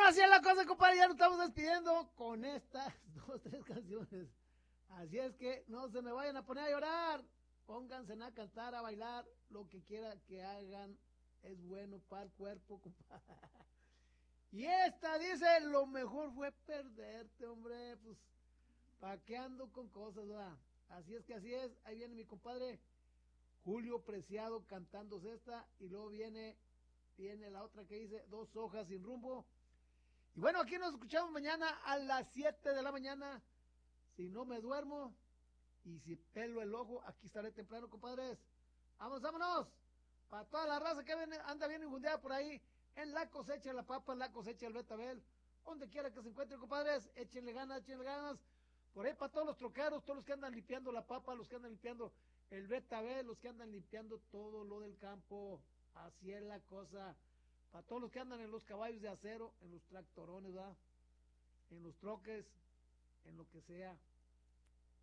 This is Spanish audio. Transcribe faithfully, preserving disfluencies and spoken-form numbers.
Bueno, así es la cosa, compadre, ya nos estamos despidiendo con estas dos, tres canciones. Así es que no se me vayan a poner a llorar. Pónganse a cantar, a bailar, lo que quiera que hagan es bueno para el cuerpo, compadre. Y esta dice, lo mejor fue perderte, hombre, pues, ¿para qué ando con cosas, verdad? Así es que así es, ahí viene mi compadre Julio Preciado cantándose esta, y luego viene, viene la otra que dice, dos hojas sin rumbo. Y bueno, aquí nos escuchamos mañana a las siete de la mañana, si no me duermo, y si pelo el ojo, aquí estaré temprano, compadres. Vamos, vámonos. Para toda la raza que anda bien infundiada por ahí, en la cosecha de la papa, en la cosecha del betabel, donde quiera que se encuentren, compadres, échenle ganas, échenle ganas. Por ahí para todos los troqueros, todos los que andan limpiando la papa, los que andan limpiando el betabel, los que andan limpiando todo lo del campo. Así es la cosa. Para todos los que andan en los caballos de acero, en los tractorones, ¿verdad? En los troques, en lo que sea.